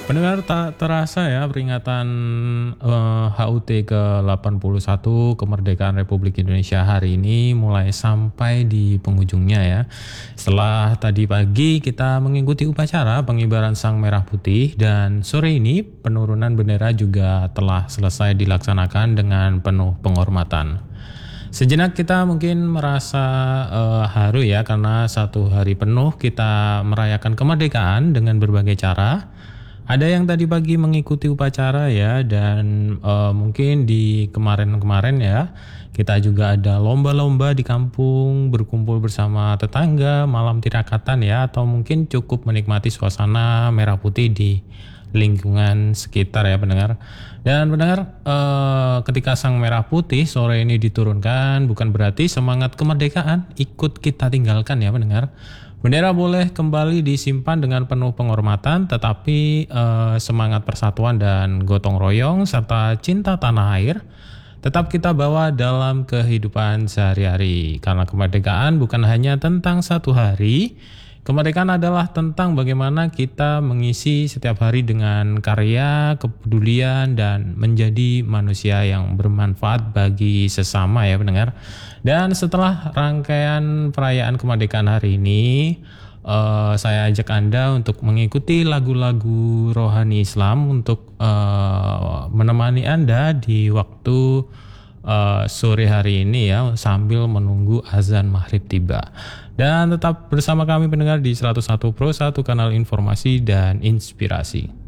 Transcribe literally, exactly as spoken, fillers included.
Pendengar, tak terasa ya peringatan eh, H U T ke delapan puluh satu kemerdekaan Republik Indonesia hari ini mulai sampai di penghujungnya ya. Setelah tadi pagi kita mengikuti upacara pengibaran Sang Merah Putih dan sore ini penurunan bendera juga telah selesai dilaksanakan dengan penuh penghormatan. Sejenak kita mungkin merasa eh, haru ya karena satu hari penuh kita merayakan kemerdekaan dengan berbagai cara. Ada yang tadi pagi mengikuti upacara ya dan eh, mungkin di kemarin-kemarin ya kita juga ada lomba-lomba di kampung, berkumpul bersama tetangga, malam tirakatan ya, atau mungkin cukup menikmati suasana merah putih di lingkungan sekitar ya pendengar. Dan pendengar, eh, ketika Sang Merah Putih sore ini diturunkan bukan berarti semangat kemerdekaan ikut kita tinggalkan ya pendengar. Bendera boleh kembali disimpan dengan penuh penghormatan, tetapi eh, semangat persatuan dan gotong royong serta cinta tanah air tetap kita bawa dalam kehidupan sehari-hari. Karena kemerdekaan bukan hanya tentang satu hari, kemerdekaan adalah tentang bagaimana kita mengisi setiap hari dengan karya, kepedulian, dan menjadi manusia yang bermanfaat bagi sesama ya pendengar. Dan setelah rangkaian perayaan kemerdekaan hari ini, eh, saya ajak Anda untuk mengikuti lagu-lagu rohani Islam untuk eh, menemani Anda di waktu eh, sore hari ini ya sambil menunggu azan maghrib tiba. Dan tetap bersama kami pendengar di seratus satu Pro satu kanal informasi dan inspirasi.